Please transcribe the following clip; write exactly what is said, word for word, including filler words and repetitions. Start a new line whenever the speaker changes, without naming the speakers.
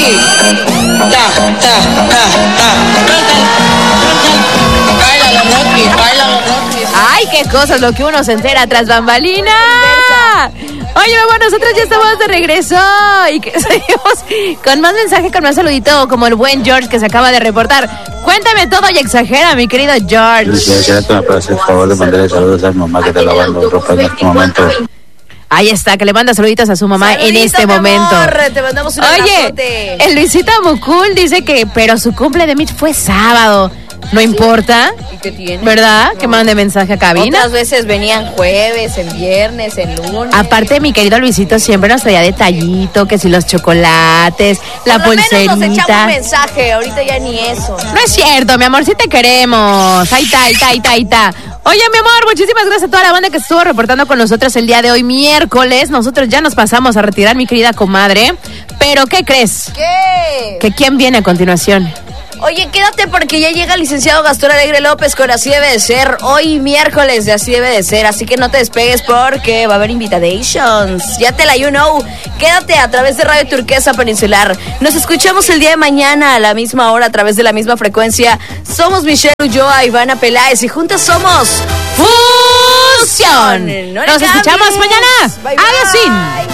Ta, ta, ta, ta. Bailalo, Rocky, bailalo, Rocky.
Ay, qué cosas lo que uno se entera tras bambalina. Oye, mi amor, nosotros ya estamos de regreso y que seguimos con más mensaje, con más saludito, como el buen George que se acaba de reportar. Cuéntame todo y exagera, mi querido George.
Quisiera que me puedas hacer el favor de mandarle saludos a mi mamá que está lavando ropa en este momento.
Ahí está, que le manda saluditos a su mamá. Saludito, en este momento.
Amor, te mandamos un
Oye,
abrazote.
el Luisito Mucul dice que, pero su cumple de Mitch fue sábado. No importa,
¿Y qué tiene?
¿verdad?
No.
Que mande mensaje a cabina.
Otras veces venían jueves, en viernes, en lunes.
Aparte, mi querido Luisito siempre nos traía detallito, que si los chocolates, la
Por lo menos nos echaba un
pulserita.
mensaje, ahorita ya ni eso.
No es cierto, mi amor, sí te queremos. Ahí está, ahí está, ahí está, ahí está. Oye, mi amor, muchísimas gracias a toda la banda que estuvo reportando con nosotros el día de hoy, miércoles. Nosotros ya nos pasamos a retirar, mi querida comadre. Pero, ¿qué crees?
¿Qué?
¿Que quién viene a continuación?
Oye, quédate porque ya llega el licenciado Gastón Alegre López con Así Debe de Ser. Hoy miércoles de Así Debe de Ser. Así que no te despegues porque va a haber invitations. Ya te la you know. Quédate a través de Radio Turquesa Peninsular. Nos escuchamos el día de mañana a la misma hora a través de la misma frecuencia. Somos Michelle Ulloa y Ivana Peláez y juntas somos
¡Fusión!
No le
Nos escuchamos
cambies.
mañana.
Bye, bye.
Adiós.